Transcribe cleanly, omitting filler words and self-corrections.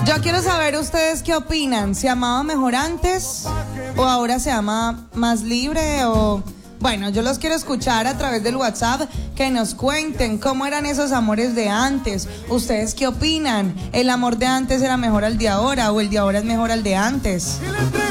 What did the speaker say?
Yo quiero saber ustedes qué opinan. ¿Se amaba mejor antes o ahora se ama más libre? O bueno, yo los quiero escuchar a través del WhatsApp, que nos cuenten cómo eran esos amores de antes. ¿Ustedes qué opinan? ¿El amor de antes era mejor al de ahora o el de ahora es mejor al de antes?